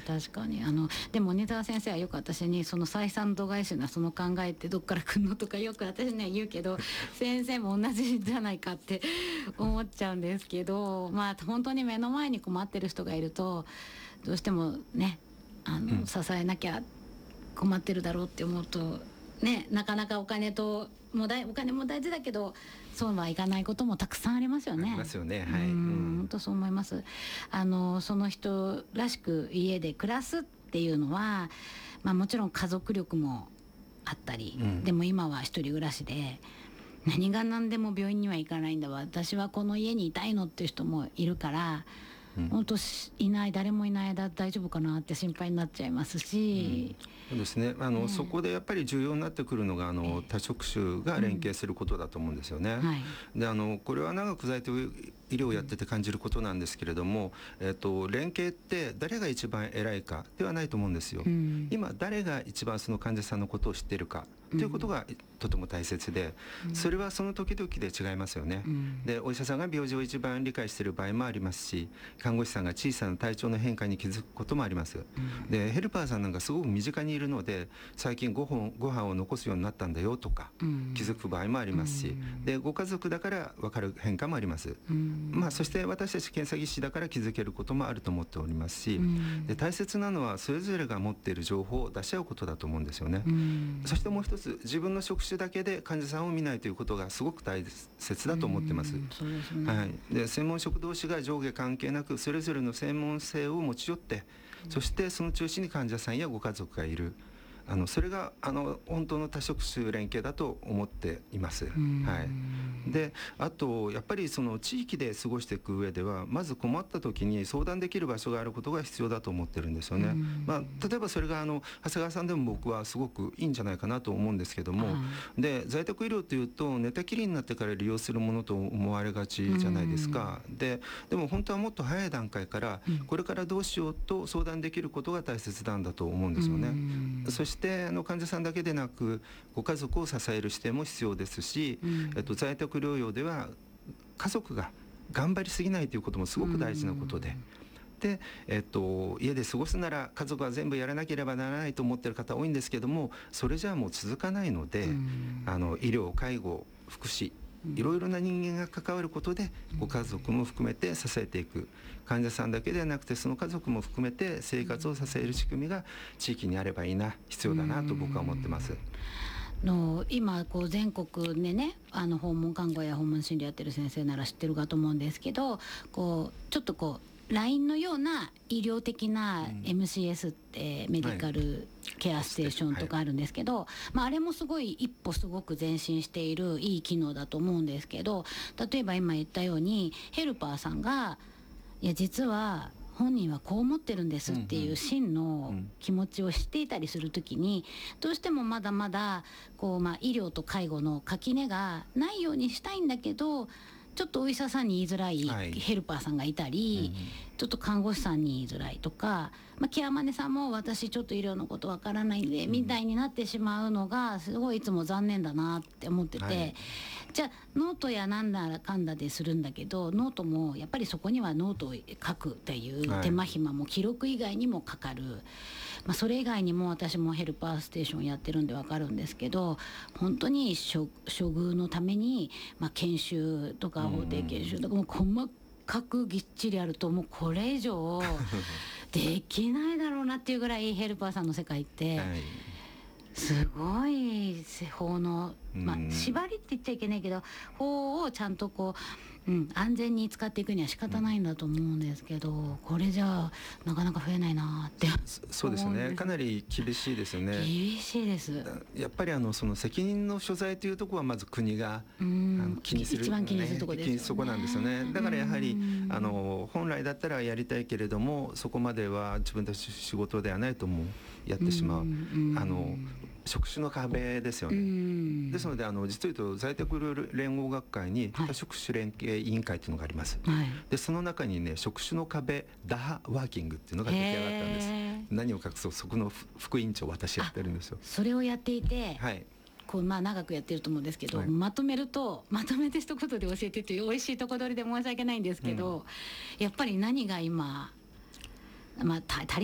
確かにでも鬼沢先生はよく私にその採算度外視なその考えってどっから来るのとかよく私には言うけど先生も同じじゃないかって思っちゃうんですけど、まあ本当に目の前に困ってる人がいるとどうしてもね支えなきゃ困ってるだろうって思うとね、なかなかお金も大事だけどそうはいかないこともたくさんありますよね。 ありますよね。はい。 本当そう思います。その人らしく家で暮らすっていうのは、まあ、もちろん家族力もあったり、でも今は一人暮らしで何が何でも病院には行かないんだわ、私はこの家にいたいのっていう人もいるから、本当誰もいない間大丈夫かなって心配になっちゃいますし、 そうですね。そこでやっぱり重要になってくるのが多職種が連携することだと思うんですよね。 はい、 でこれは長く在宅医療をやってて感じることなんですけれども、連携って誰が一番偉いかではないと思うんですよ。今誰が一番その患者さんのことを知っているかということがとても大切で、それはその時々で違いますよね。でお医者さんが病状を一番理解している場合もありますし、看護師さんが小さな体調の変化に気づくこともあります。でヘルパーさんなんかすごく身近にいるので、最近ご飯を残すようになったんだよとか気づく場合もありますし、でご家族だから分かる変化もあります。そして私たち検査技師だから気づけることもあると思っておりますし、で大切なのはそれぞれが持っている情報を出し合うことだと思うんですよね。そしてもう一つ、自分の職種だけで患者さんを見ないということがすごく大切だと思ってます。 そうですね。 はい、で専門職同士が上下関係なくそれぞれの専門性を持ち寄って、そしてその中心に患者さんやご家族がいる、それが本当の多職種連携だと思っています。はい、であとやっぱりその地域で過ごしていく上では、まず困った時に相談できる場所があることが必要だと思ってるんですよね。例えばそれが長谷川さんでも僕はすごくいいんじゃないかなと思うんですけども、で在宅医療というと寝たきりになってから利用するものと思われがちじゃないですか。でも本当はもっと早い段階からこれからどうしようと相談できることが大切なんだと思うんですよね。そして患者さんだけでなくご家族を支える視点も必要ですし、在宅療養では家族が頑張りすぎないということもすごく大事なことで、家で過ごすなら家族は全部やらなければならないと思っている方多いんですけども、それじゃあもう続かないので、医療、介護、福祉、いろいろな人間が関わることでご家族も含めて支えていく、患者さんだけではなくてその家族も含めて生活を支える仕組みが地域にあればいいな、必要だなと僕は思ってます。 今全国でね訪問看護や訪問診療やってる先生なら知ってるかと思うんですけど、ちょっとLINE のような医療的な MCS ってメディカルケアステーションとかあるんですけど、あれもすごい一歩すごく前進しているいい機能だと思うんですけど、例えば今言ったようにヘルパーさんがいや実は本人はこう思ってるんですっていう真の気持ちを知っていたりするときに、どうしてもまだまだ医療と介護の垣根がないようにしたいんだけど、ちょっとお医者さんに言いづらいヘルパーさんがいたり、ちょっと看護師さんに言いづらいとか、ケアマネさんも私ちょっと医療のことわからないんで、みたいになってしまうのがすごいいつも残念だなって思ってて、じゃあノートやなんだかんだでするんだけど、ノートもやっぱりそこにはノートを書くっていう手間暇も記録以外にもかかる、それ以外にも私もヘルパーステーションやってるんでわかるんですけど、本当に処遇のために、研修とか法定研修とかも細かくぎっちりあると、もうこれ以上できないだろうなっていうぐらいヘルパーさんの世界ってすごい法の、縛りって言っちゃいけないけど法をちゃんと安全に使っていくには仕方ないんだと思うんですけど、これじゃあなかなか増えないなってそうですね。かなり厳しいですよね。 厳しいです。 やっぱりその責任の所在というところはまず国が気にする、 一番気にするところですよね。 そこなんですよね。だからやはり本来だったらやりたいけれども、そこまでは自分たち仕事ではないともやってしまう、職種の壁ですよね。ですので実を言うと在宅連合学会に多職種連携委員会というのがあります。でその中にね、職種の壁打破ワーキングっていうのが出来上がったんです。何を隠そう、そこの副委員長私やってるんですよ。 それをやっていて、長くやってると思うんですけど、まとめて一言で教えてという美味しいとこ取りで申し訳ないんですけど、やっぱり何が今足り